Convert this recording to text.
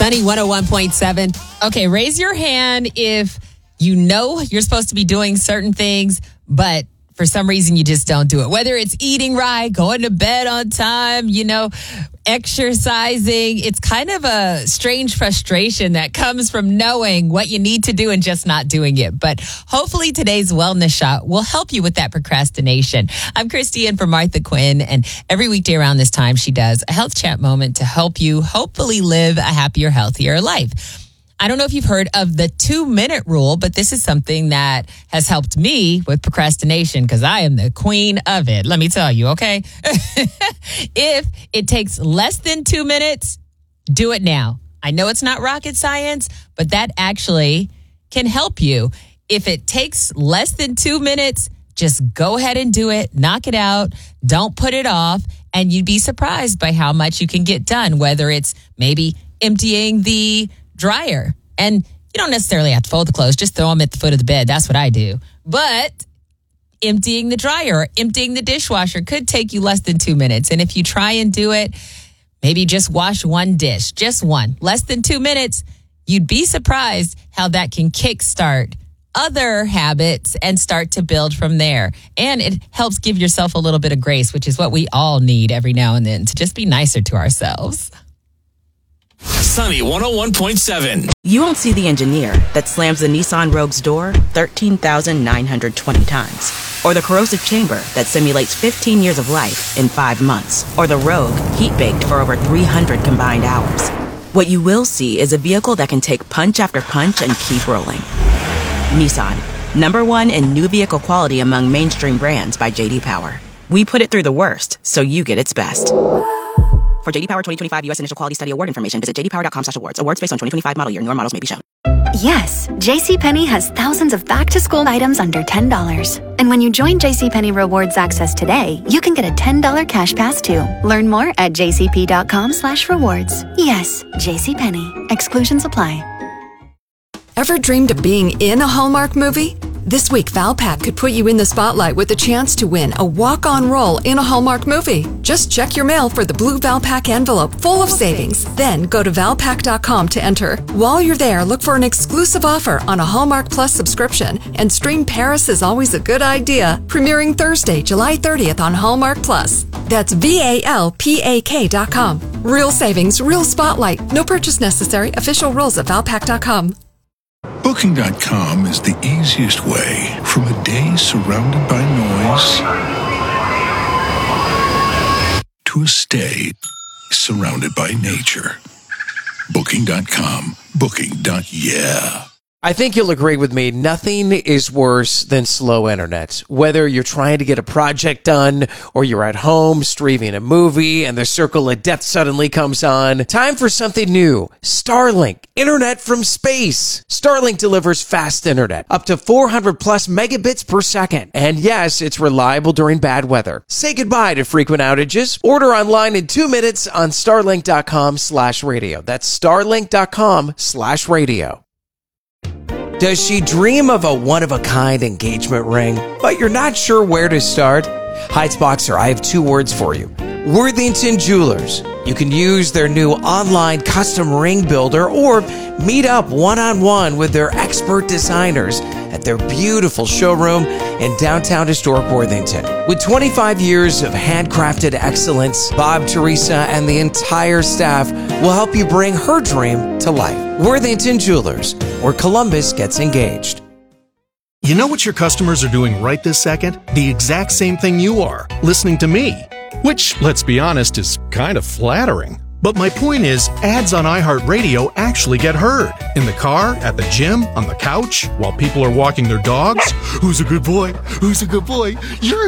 Sunny 101.7. Okay, raise your hand if you know you're supposed to be doing certain things, but for some reason you just don't do it. Whether it's eating right, going to bed on time, exercising. It's kind of a strange frustration that comes from knowing what you need to do and just not doing it. But hopefully today's wellness shot will help you with that procrastination. I'm Christy in for Martha Quinn, and every weekday around this time she does a health chat moment to help you hopefully live a happier, healthier life. I don't know if you've heard of the 2-minute rule, but this is something that has helped me with procrastination because I am the queen of it. Let me tell you, okay? If it takes less than 2 minutes, do it now. I know it's not rocket science, but that actually can help you. If it takes less than 2 minutes, just go ahead and do it. Knock it out. Don't put it off. And you'd be surprised by how much you can get done, whether it's maybe emptying the dryer. And you don't necessarily have to fold the clothes. Just throw them at the foot of the bed. That's what I do. But emptying the dryer or emptying the dishwasher could take you less than 2 minutes. And if you try and do it, maybe just wash one dish, just one, less than 2 minutes, you'd be surprised how that can kickstart other habits and start to build from there. And it helps give yourself a little bit of grace, which is what we all need every now and then to just be nicer to ourselves. Sunny 101.7. You won't see the engineer that slams the Nissan Rogue's door 13,920 times. Or the corrosive chamber that simulates 15 years of life in 5 months. Or the Rogue heat-baked for over 300 combined hours. What you will see is a vehicle that can take punch after punch and keep rolling. Nissan, #1 in new vehicle quality among mainstream brands by J.D. Power. We put it through the worst, so you get its best. For J.D. Power 2025 U.S. Initial Quality Study Award information, visit jdpower.com/awards. Awards based on 2025 model year. Newer models may be shown. Yes, JCPenney has thousands of back-to-school items under $10. And when you join JCPenney Rewards Access today, you can get a $10 cash pass too. Learn more at jcp.com/rewards. Yes, JCPenney. Exclusions apply. Ever dreamed of being in a Hallmark movie? This week, Valpak could put you in the spotlight with a chance to win a walk-on role in a Hallmark movie. Just check your mail for the blue Valpak envelope full of savings. Then go to valpak.com to enter. While you're there, look for an exclusive offer on a Hallmark Plus subscription and stream Paris is Always a Good Idea, premiering Thursday, July 30th on Hallmark Plus. That's VALPAK.com. Real savings, real spotlight. No purchase necessary. Official rules at valpak.com. Booking.com is the easiest way from a day surrounded by noise to a stay surrounded by nature. Booking.com. Booking.yeah. I think you'll agree with me, nothing is worse than slow internet. Whether you're trying to get a project done or you're at home streaming a movie and the circle of death suddenly comes on, time for something new. Starlink, internet from space. Starlink delivers fast internet, up to 400 plus megabits per second. And yes, it's reliable during bad weather. Say goodbye to frequent outages. Order online in 2 minutes on starlink.com/radio. That's starlink.com/radio. Does she dream of a one-of-a-kind engagement ring, but you're not sure where to start? Heights Boxer, I have 2 words for you. Worthington Jewelers. You can use their new online custom ring builder or meet up one-on-one with their expert designers at their beautiful showroom in downtown historic Worthington. With 25 years of handcrafted excellence, Bob, Teresa, and the entire staff will help you bring her dream to life. Worthington Jewelers, where Columbus gets engaged. You know what your customers are doing right this second? The exact same thing you are, listening to me. Which, let's be honest, is kind of flattering. But my point is, ads on iHeartRadio actually get heard. In the car, at the gym, on the couch, while people are walking their dogs. Who's a good boy? Who's a good boy? You're a